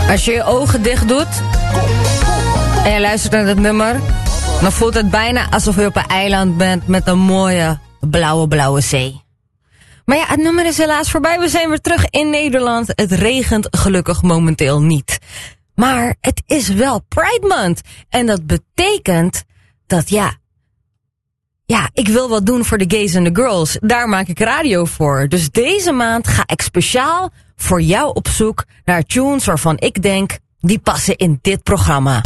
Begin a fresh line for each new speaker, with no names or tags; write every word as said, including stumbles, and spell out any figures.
Als je je ogen dicht doet en je luistert naar dat nummer, dan voelt het bijna alsof je op een eiland bent met een mooie blauwe, blauwe zee. Maar ja, het nummer is helaas voorbij. We zijn weer terug in Nederland. Het regent gelukkig momenteel niet. Maar het is wel Pride Month. En dat betekent dat ja... Ja, ik wil wat doen voor de gays en de girls. Daar maak ik radio voor. Dus deze maand ga ik speciaal voor jou op zoek naar tunes waarvan ik denk, die passen in dit programma.